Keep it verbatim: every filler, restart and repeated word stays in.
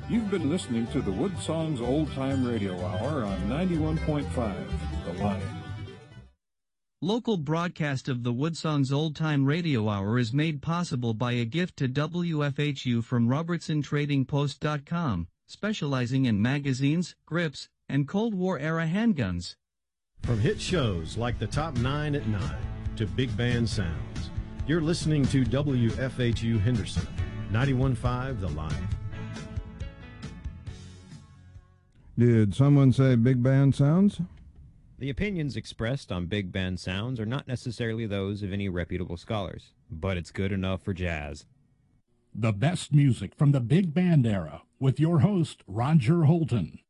You've been listening to the Wood Songs Old Time Radio Hour on ninety-one point five, The Line. Local broadcast of the Wood Songs Old Time Radio Hour is made possible by a gift to W F H U from Robertson Trading Post dot com, specializing in magazines, grips, and Cold War-era handguns. From hit shows like The Top Nine at Nine to big band sounds, you're listening to W F H U Henderson, ninety-one point five The Line. Did someone say big band sounds? The opinions expressed on big band sounds are not necessarily those of any reputable scholars, but it's good enough for jazz. The best music from the big band era with your host, Roger Holton.